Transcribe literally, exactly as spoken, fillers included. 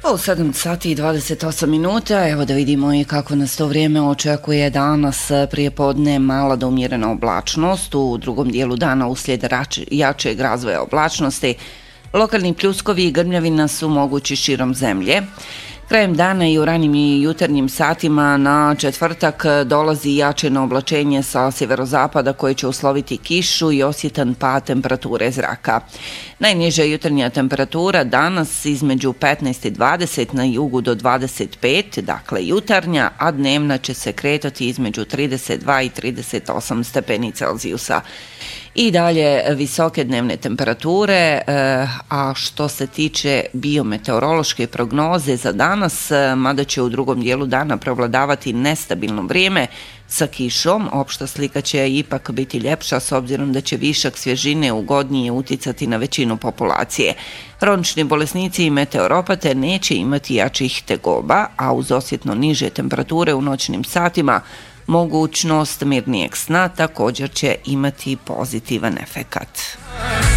U sedam sati i dvadeset osam minuta, evo da vidimo i kako nas to vrijeme očekuje danas. Prije podne mala do umjerena oblačnost, u drugom dijelu dana uslijed jačeg razvoja oblačnosti. Lokalni pljuskovi i grmljavina su mogući širom zemlje. Krajem dana i u ranim i jutarnjim satima na četvrtak dolazi jačeno oblačenje sa sjeverozapada koje će usloviti kišu i osjetan pad temperature zraka. Najniža jutarnja temperatura danas između petnaest i dvadeset, na jugu do dvadeset pet, dakle jutarnja, a dnevna će se kretati između trideset dva i trideset osam stepeni Celzijusa. I dalje visoke dnevne temperature, a što se tiče biometeorološke prognoze za danas, mada će u drugom dijelu dana prevladavati nestabilno vrijeme sa kišom, opšta slika će ipak biti ljepša s obzirom da će višak svježine ugodnije uticati na većinu populacije. Hronični bolesnici i meteoropate neće imati jačih tegoba, a uz osjetno niže temperature u noćnim satima mogućnost mirnijeg sna također će imati pozitivan efekat.